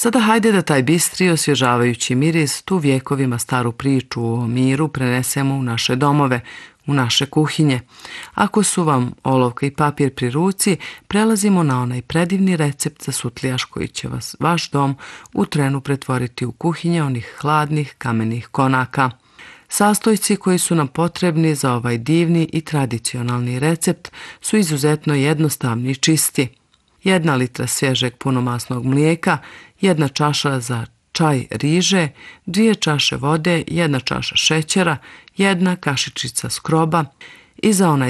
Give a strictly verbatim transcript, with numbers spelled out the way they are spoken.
Sada hajde da taj bistri, osvježavajući miris, tu vjekovima staru priču o miru prenesemo u naše domove, u naše kuhinje. Ako su vam olovka i papir pri ruci, prelazimo na onaj predivni recept za sutlijaš koji će vas vaš dom u trenu pretvoriti u kuhinje onih hladnih kamenih konaka. Sastojci koji su nam potrebni za ovaj divni i tradicionalni recept su izuzetno jednostavni i čisti. Jedna litra svježeg punomasnog mlijeka, jedna čaša za čaj riže, dvije čaše vode, jedna čaša šećera, jedna kašičica skroba i za onaj